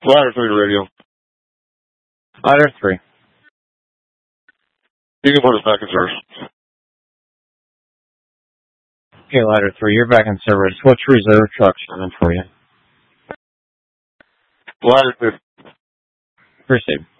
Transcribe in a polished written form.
Ladder 3 to radio. Ladder 3. You can put us back in service. Okay, Ladder 3, you're back in service. What's reserve trucks running for you? Ladder 2. Received.